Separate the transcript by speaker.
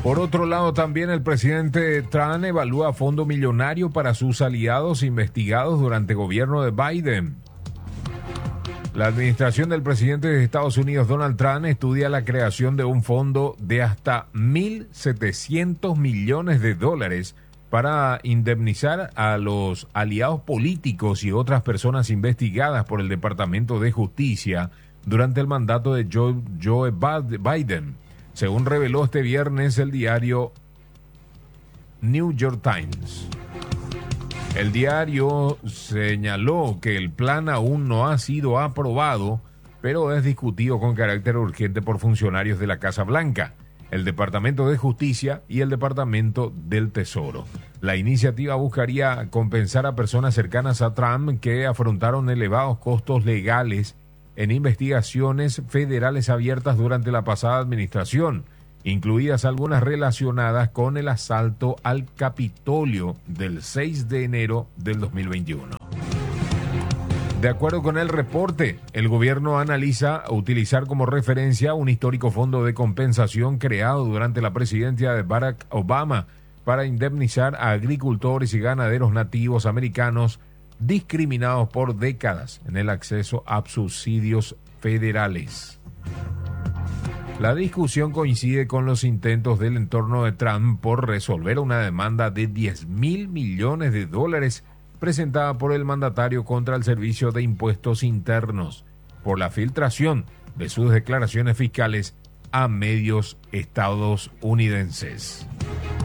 Speaker 1: Por otro lado, también el presidente Trump evalúa fondo millonario para sus aliados investigados durante el gobierno de Biden. La administración del presidente de Estados Unidos, Donald Trump, estudia la creación de un fondo de hasta $1.700 millones para indemnizar a los aliados políticos y otras personas investigadas por el Departamento de Justicia durante el mandato de Joe Biden, según reveló este viernes el diario New York Times. El diario señaló que el plan aún no ha sido aprobado, pero es discutido con carácter urgente por funcionarios de la Casa Blanca, el Departamento de Justicia y el Departamento del Tesoro. La iniciativa buscaría compensar a personas cercanas a Trump que afrontaron elevados costos legales en investigaciones federales abiertas durante la pasada administración, incluidas algunas relacionadas con el asalto al Capitolio del 6 de enero del 2021. De acuerdo con el reporte, el gobierno analiza utilizar como referencia un histórico fondo de compensación creado durante la presidencia de Barack Obama para indemnizar a agricultores y ganaderos nativos americanos discriminados por décadas en el acceso a subsidios federales. La discusión coincide con los intentos del entorno de Trump por resolver una demanda de $10.000 millones presentada por el mandatario contra el Servicio de Impuestos Internos por la filtración de sus declaraciones fiscales a medios estadounidenses.